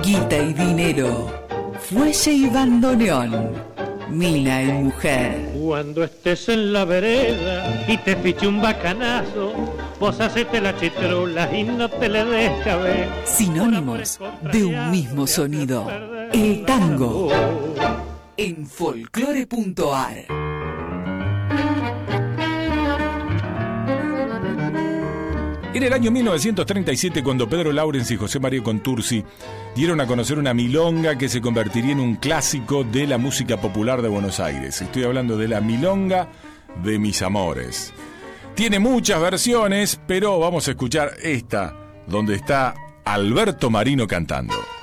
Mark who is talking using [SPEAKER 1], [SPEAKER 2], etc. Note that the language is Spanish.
[SPEAKER 1] Guita y dinero, fuelle y bandoneón, mina y mujer.
[SPEAKER 2] Cuando estés en la vereda y te fiche un bacanazo, vos hacete la chitrula y no te le des cabeza.
[SPEAKER 1] Sinónimos de un mismo sonido. El tango en folclore.ar.
[SPEAKER 3] En el año 1937, cuando Pedro Laurens y José María Contursi dieron a conocer una milonga que se convertiría en un clásico de la música popular de Buenos Aires. Estoy hablando de la Milonga de Mis Amores. Tiene muchas versiones, pero vamos a escuchar esta, donde está Alberto Marino cantando.